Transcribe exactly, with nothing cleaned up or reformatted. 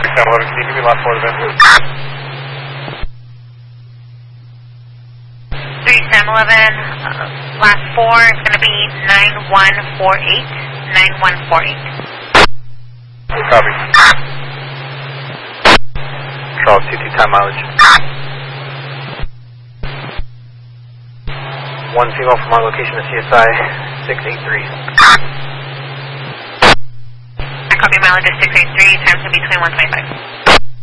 seven eleven, can you give me last four of the VIN? three seven eleven, uh, last four is going to be nine one four eight, nine one four eight. Copy. Charles, T T time mileage. One female from our location to C S I, six eight three. I copy mileage is six eight three, times in between one twenty-five.